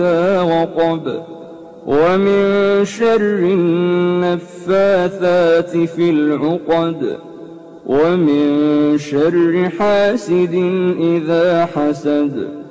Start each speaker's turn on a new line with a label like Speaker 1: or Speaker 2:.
Speaker 1: وقب ومن شر النفاثات في العقد ومن شر حاسد إذا حسد